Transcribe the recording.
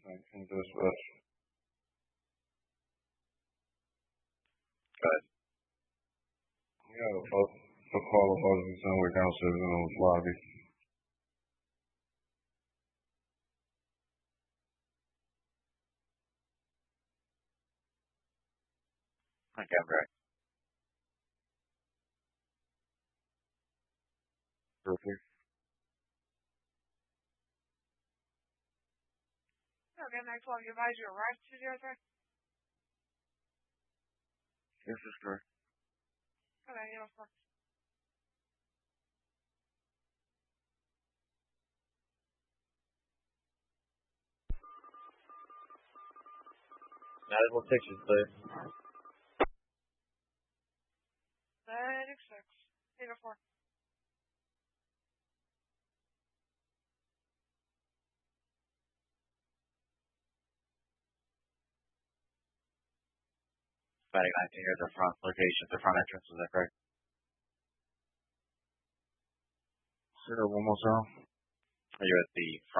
19 dispatch. Good. Yeah, a call of Hudson somewhere downstairs in the lobby. Okay, I'm ready. Perfect. Okay, next one, you advise your arrived 203? This is correct. Okay, you know, for 916, please. 96. 804. Medic 19 here at the front location, the front entrance, is that correct? Say that one more time. Are you at the front?